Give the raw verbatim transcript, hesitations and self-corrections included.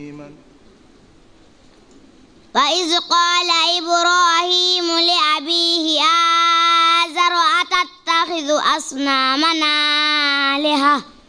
وإذ قال إبراهيم لأبيه آزر أتتخذ أصنامنا آلهة